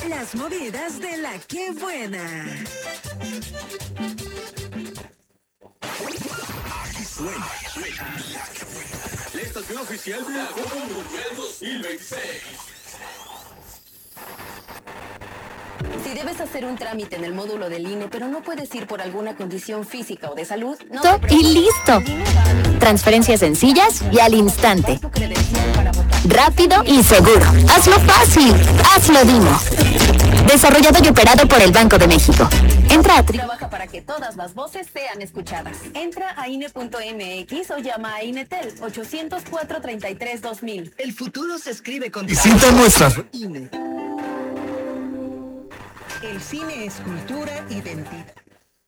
Las movidas de la que buena. Aquí suena la que buena. La estación oficial de la Copa Mundial 2026. Si debes hacer un trámite en el módulo del INE, pero no puedes ir por alguna condición física o de salud, no te preocupes. Y listo. Transferencias sencillas y al instante. Rápido y seguro. Hazlo fácil. Hazlo Dimo. Desarrollado y operado por el Banco de México. Entra a Trabaja para que todas las voces sean escuchadas. Entra a INE.mx o llama a INETEL 800-433-2000. El futuro se escribe con... Visita nuestras... INE. El cine es cultura, identidad.